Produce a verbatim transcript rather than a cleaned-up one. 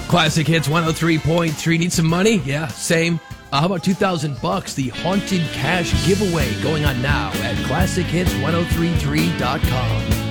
Classic Hits one oh three point three. Need some money? Yeah, same. Uh, how about two thousand bucks? The Haunted Cash giveaway going on now at classic hits ten thirty-three dot com.